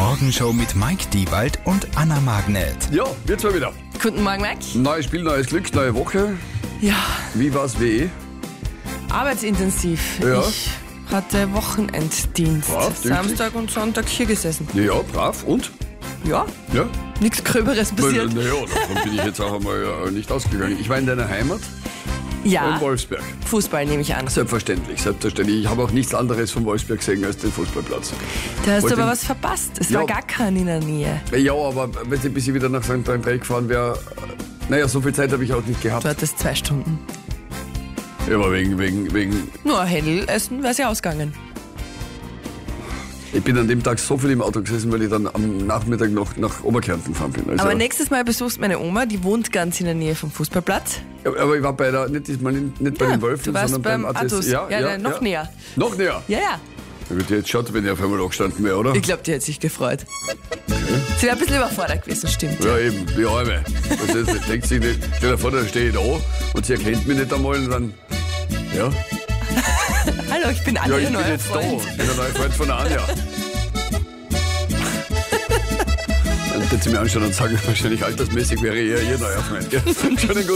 Morgenshow mit Mike Diewald und Anna Magnet. Ja, wir zwei wieder. Guten Morgen, Mike. Neues Spiel, neues Glück, neue Woche. Ja, Wie war's wie? arbeitsintensiv. Ja. Ich hatte Wochenenddienst. Brav, tüchtig. Samstag und Sonntag hier gesessen. Ja, brav. Und? Ja, Ja? nichts Gröberes passiert. Naja, davon bin ich jetzt auch einmal nicht ausgegangen. Ich war in deiner Heimat, in Ja, Wolfsberg. Fußball nehme ich an. Selbstverständlich. Ich habe auch nichts anderes von Wolfsberg gesehen als den Fußballplatz. Da hast du Wollte- aber was verpasst. Es Ja. war gar keiner in der Nähe. Ja, aber wenn ich bis ich wieder nach St. André gefahren wäre, naja, so viel Zeit habe ich auch nicht gehabt. Du hattest 2 Stunden. Ja, aber wegen. Nur Händel essen wäre sie ausgegangen. Ich bin an dem Tag so viel im Auto gesessen, weil ich dann am Nachmittag noch nach Oberkärnten gefahren bin. Also, Aber nächstes Mal besuchst du meine Oma, die wohnt ganz in der Nähe vom Fußballplatz. aber ich war bei der, nicht diesmal nicht bei den Wölfen, du warst sondern beim ATS. Atus. Ja, noch näher. Noch näher? Ja, ja. Na gut, jetzt schaut, wenn ich auf einmal angestanden wäre, oder? Ich glaube, die hat sich gefreut. Sie wäre ein bisschen überfordert gewesen, stimmt. Ja, eben, die Arme. Also, jetzt denkt sich nicht, stell dir vor, da stehe ich da und sie erkennt mich nicht einmal und dann, ja. Hallo, ich bin Ja, Anja, ich Ihr bin neuer jetzt Freund. da. Ich bin der neue Freund von der Anja. Dann wird sie mir anschauen und sagen, wahrscheinlich altersmäßig wäre ich eher ihr neuer Freund. Gell? Schönen guten